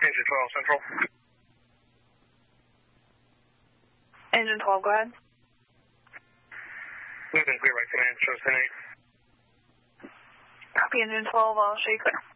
Engine 12 Central. Engine 12, go ahead. We've been clear by command, shows 10-8. Copy, Engine 12, I'll show you clear.